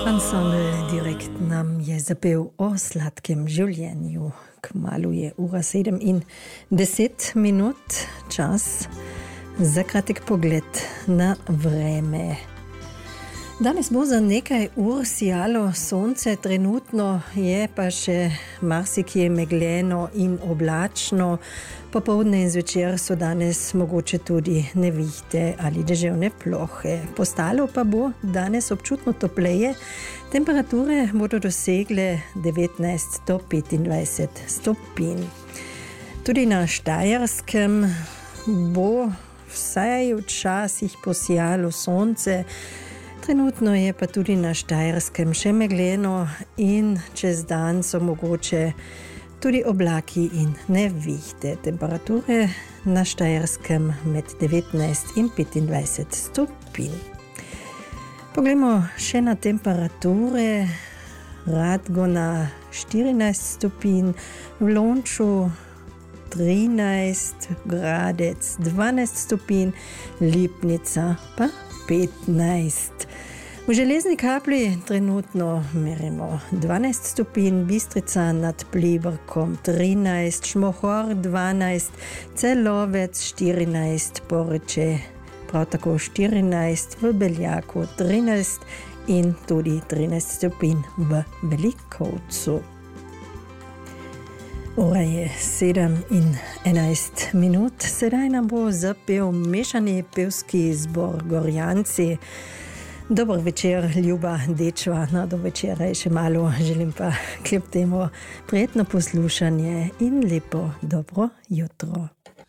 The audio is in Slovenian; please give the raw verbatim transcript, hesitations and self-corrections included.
Ansambl Direkt nam je zapel o sladkem življenju. Kmalu je ura sedem in deset minut, čas za kratek pogled na vreme. Danes bo za nekaj ur sijalo sonce, trenutno je pa še marsikje megleno in oblačno. Popoldne in zvečer so danes mogoče tudi nevihte ali deževne plohe. Postalo pa bo danes občutno topleje. Temperature bodo dosegle devetnajst do petindvajset stopinj. Tudi na Štajerskem bo vsaj včasih posijalo sonce. Trenutno je pa tudi na Štajerskem še megleno in čez dan so mogoče tudi oblaki in nevihte. Temperature na Štajerskem med devetnajst in petindvajset stopinj. Poglejmo še na temperature. Radgona štirinajst stopinj, v Lonču trinajst, Gradec dvanajst stopinj, Lipnica pa petnajst. V Železni Kapli trenutno merimo dvanajst stopinj, Bistrica nad Pliberkom trinajst, Šmohor dvanajst, Celovec štirinajst, Poreče prav tako štirinajst, v Beljaku trinajst in tudi trinajst stopinj v Velikovcu. Ura je sedem in enajst minut, sedaj nam bo zapel mešani pevski zbor Gorjanci. Dober večer, ljuba dečva, no do večera je še malo, želim pa kljub temu prijetno poslušanje in lepo dobro jutro.